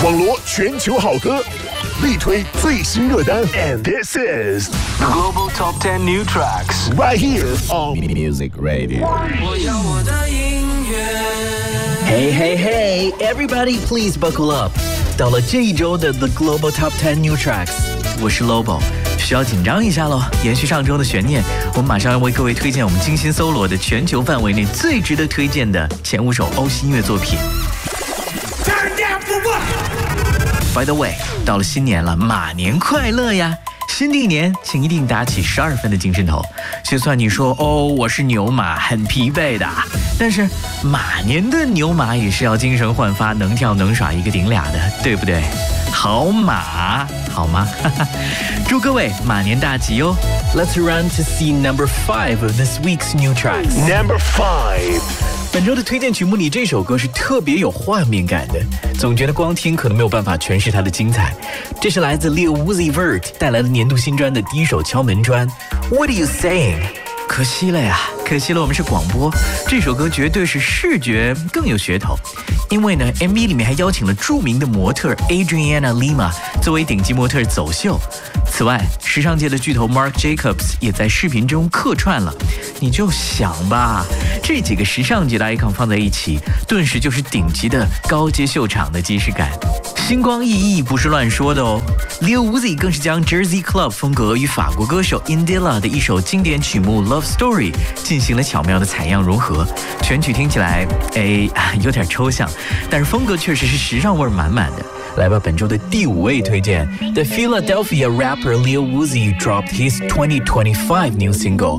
网罗全球好歌，力推最新热单 ，and this is Global Top 10 New Tracks right here on Music Radio。 我要我的音乐。 Hey, hey, hey! Everybody, please buckle up. 到了这一周的 The Global Top 10 New Tracks， 我是 Lobo， 需要紧张一下咯。延续上周的悬念，我们马上要为各位推荐我们精心搜罗的全球范围内最值得推荐的前5首欧系音乐作品。By the way， 到了新年了，马年快乐呀！新的一年，请一定打起12分的精神头。就算你说我是牛马，很疲惫的，但是马年的牛马也是要精神焕发，能跳能耍一个顶俩的，对不对？好马，好吗？祝各位马年大吉哦 ！Let's run to see number 5 of this week's new tracks. Number 5。 本周的推荐曲目里，这首歌是特别有画面感的，总觉得光听可能没有办法诠释它的精彩。这是来自 Lil Uzi Vert 带来的年度新专的第一首敲门砖。What are you saying？ 可惜了呀，可惜了，我们是广播，这首歌绝对是视觉更有噱头。因为呢 ，MV 里面还邀请了著名的模特 Adriana Lima 作为顶级模特走秀。此外，时尚界的巨头 Marc Jacobs 也在视频中客串了。你就想吧，这几个时尚界的 icon 放在一起，顿时就是顶级的高阶秀场的即视感。星光熠熠不是乱说的哦。Lil Uzi 更是将 Jersey Club 风格与法国歌手 Indila 的一首经典曲目 Love Story 进行了巧妙的采样融合，全曲听起来有点抽象，但是风格确实是时尚味满满的。来吧，本周的第5位推荐 The Philadelphia rapper Lil Uzi dropped his 2025 new single